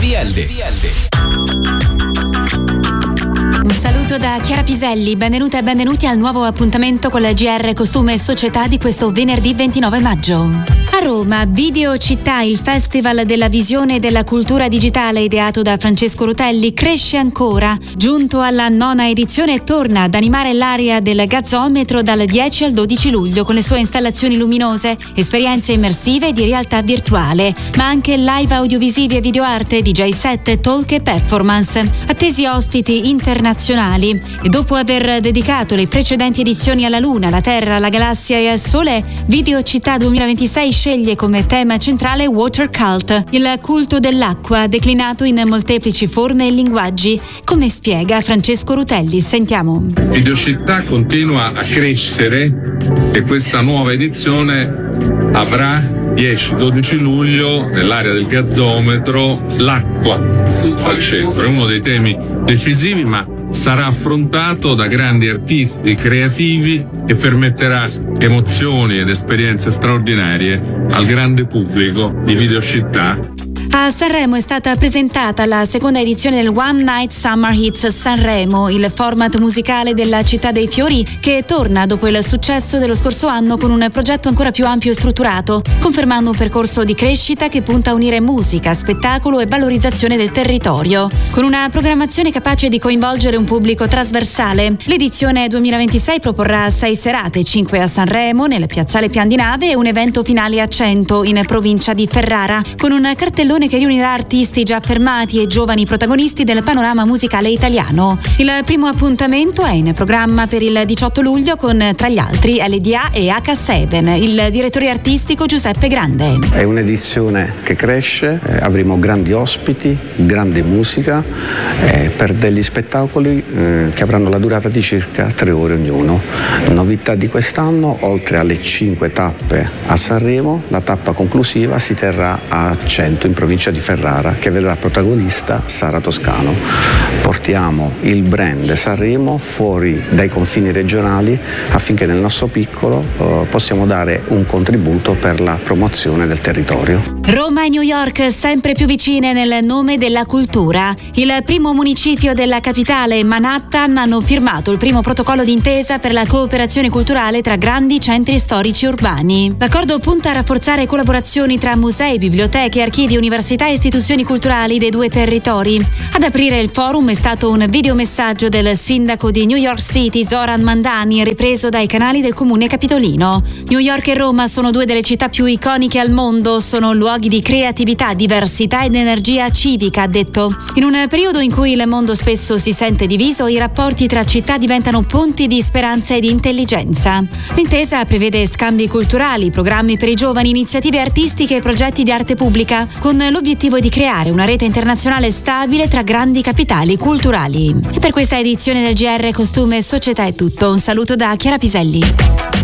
Un saluto da Chiara Piselli, benvenute e benvenuti al nuovo appuntamento con la GR Costume e Società di questo venerdì 29 maggio. A Roma, Video Città, il Festival della Visione e della Cultura Digitale ideato da Francesco Rutelli, cresce ancora. Giunto alla 9ª edizione, torna ad animare l'area del Gazzometro dal 10 al 12 luglio con le sue installazioni luminose, esperienze immersive di realtà virtuale, ma anche live audiovisivi e videoarte, DJ set, talk e performance. Attesi ospiti internazionali. E dopo aver dedicato le precedenti edizioni alla Luna, alla Terra, alla Galassia e al Sole, Video Città 2026 sceglie come tema centrale Water Cult, il culto dell'acqua declinato in molteplici forme e linguaggi, come spiega Francesco Rutelli. Sentiamo. Video Città continua a crescere e questa nuova edizione avrà 10-12 luglio nell'area del Gazzometro l'acqua al centro. È uno dei temi decisivi, ma sarà affrontato da grandi artisti creativi e permetterà emozioni ed esperienze straordinarie al grande pubblico di Video Città. A Sanremo è stata presentata la seconda edizione del One Night Summer Hits Sanremo, il format musicale della Città dei Fiori che torna dopo il successo dello scorso anno con un progetto ancora più ampio e strutturato, confermando un percorso di crescita che punta a unire musica, spettacolo e valorizzazione del territorio. Con una programmazione capace di coinvolgere un pubblico trasversale, l'edizione 2026 proporrà 6 serate, 5 a Sanremo, nel piazzale Pian di Nave, e un evento finale a Cento, in provincia di Ferrara, con un cartellone che riunirà artisti già affermati e giovani protagonisti del panorama musicale italiano. Il primo appuntamento è in programma per il 18 luglio con, tra gli altri, LDA e H7, il direttore artistico Giuseppe Grande. È un'edizione che cresce, avremo grandi ospiti, grande musica, per degli spettacoli che avranno la durata di circa 3 ore ognuno. Novità di quest'anno, oltre alle 5 tappe a Sanremo, la tappa conclusiva si terrà a Cento, in provincia di Ferrara, che vedrà protagonista Sara Toscano. Portiamo il brand Sanremo fuori dai confini regionali affinché nel nostro piccolo possiamo dare un contributo per la promozione del territorio. Roma e New York sempre più vicine nel nome della cultura. Il primo municipio della capitale, Manhattan, hanno firmato il primo protocollo d'intesa per la cooperazione culturale tra grandi centri storici urbani. L'accordo punta a rafforzare collaborazioni tra musei, biblioteche, archivi, università e istituzioni culturali dei due territori. Ad aprire il forum è stato un videomessaggio del sindaco di New York City, Zoran Mandani, ripreso dai canali del comune capitolino. New York e Roma sono due delle città più iconiche al mondo, sono luoghi di creatività, diversità ed energia civica, ha detto. In un periodo in cui il mondo spesso si sente diviso, i rapporti tra città diventano ponti di speranza e di intelligenza. L'intesa prevede scambi culturali, programmi per i giovani, iniziative artistiche e progetti di arte pubblica, con l'obiettivo di creare una rete internazionale stabile tra grandi capitali culturali. E per questa edizione del GR Costume e Società è tutto. Un saluto da Chiara Piselli.